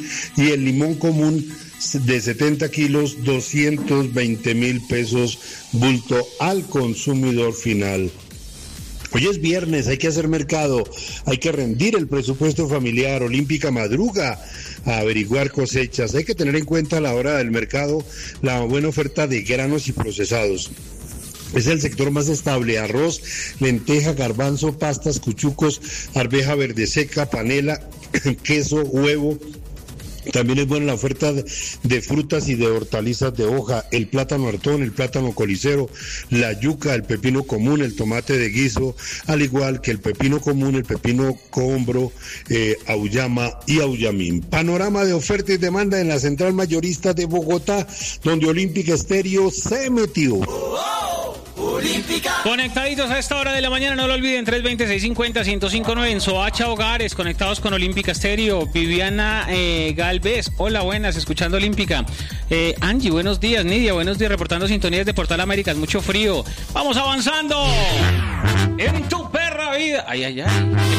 y el limón común de 70 kilos, 220.000 pesos bulto al consumidor final. Hoy es viernes, hay que hacer mercado, hay que rendir el presupuesto familiar. Olímpica madruga a averiguar cosechas. Hay que tener en cuenta a la hora del mercado la buena oferta de granos y procesados. Es el sector más estable: arroz, lenteja, garbanzo, pastas, cuchucos, arveja verde seca, panela, queso, huevo. También es buena la oferta de frutas y de hortalizas de hoja: el plátano artón, el plátano colicero, la yuca, el pepino común, el tomate de guiso, al igual que el pepino común, el pepino combro, auyama y auyamín. Panorama de oferta y demanda en la central mayorista de Bogotá, donde Olímpica Estéreo se metió. Olímpica. Conectaditos a esta hora de la mañana, no lo olviden, 320-650-1059 en Soacha Hogares, conectados con Olímpica Estéreo. Viviana Galvez, hola, buenas, escuchando Olímpica. Angie, buenos días. Nidia, buenos días, reportando sintonías de Portal Américas, mucho frío. Vamos avanzando en tu perra vida. Ay, ay, ay.